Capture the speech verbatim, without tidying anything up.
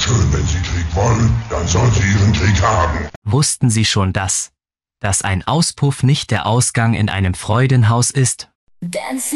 schön, wenn Sie Krieg wollen, dann soll sie Ihren Krieg haben. Wussten Sie schon das, dass ein Auspuff nicht der Ausgang in einem Freudenhaus ist? Dance